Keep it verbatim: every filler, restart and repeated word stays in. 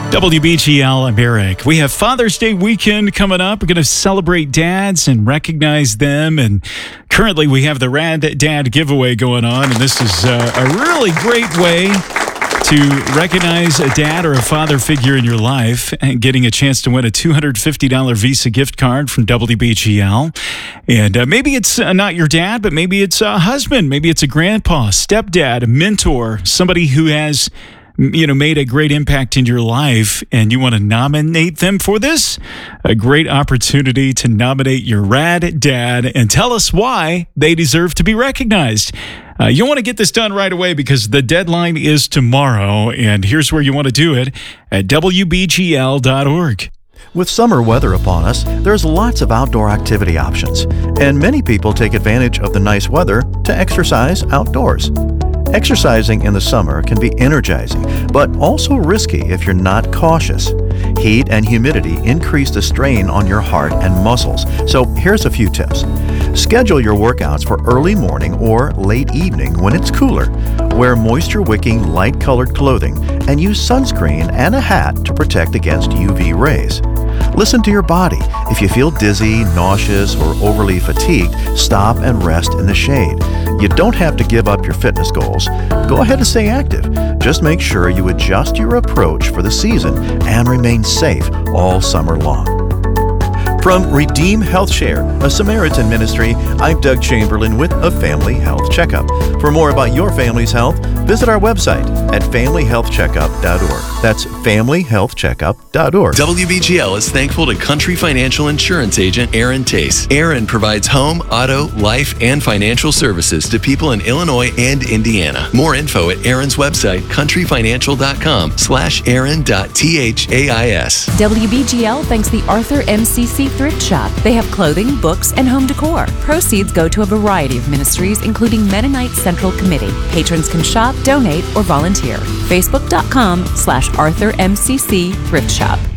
W B G L, I'm Eric. We have Father's Day weekend coming up. We're going to celebrate dads and recognize them. And currently we have the Rad Dad giveaway going on. And this is uh, a really great way to recognize a dad or a father figure in your life and getting a chance to win a two hundred fifty dollars Visa gift card from W B G L. And uh, maybe it's uh, not your dad, but maybe it's a husband. Maybe it's a grandpa, stepdad, a mentor, somebody who has you know, made a great impact in your life, and you want to nominate them for this? A great opportunity to nominate your Rad Dad and tell us why they deserve to be recognized. Uh, you want to get this done right away because the deadline is tomorrow, and here's where you want to do it at W B G L dot org. With summer weather upon us, there's lots of outdoor activity options, and many people take advantage of the nice weather to exercise outdoors. Exercising in the summer can be energizing, but also risky if you're not cautious. Heat and humidity increase the strain on your heart and muscles, so here's a few tips. Schedule your workouts for early morning or late evening when it's cooler. Wear moisture-wicking, light-colored clothing and use sunscreen and a hat to protect against U V rays. Listen to your body. If you feel dizzy, nauseous, or overly fatigued, stop and rest in the shade. You don't have to give up your fitness goals. Go ahead and stay active. Just make sure you adjust your approach for the season and remain safe all summer long. From Redeem Health Share, a Samaritan ministry, I'm Doug Chamberlain with a Family Health Checkup. For more about your family's health, visit our website at family health checkup dot org. That's family health checkup dot org. W B G L is thankful to Country Financial Insurance Agent Aaron Tace. Aaron provides home, auto, life, and financial services to people in Illinois and Indiana. More info at Aaron's website, country financial dot com slash aaron dot thais. W B G L thanks the Arthur M C C Thrift Shop. They have clothing, books, and home decor. Proceeds go to a variety of ministries, including Mennonite Central Committee. Patrons can shop, donate, or volunteer. Facebook dot com slash Arthur M C C Thrift Shop.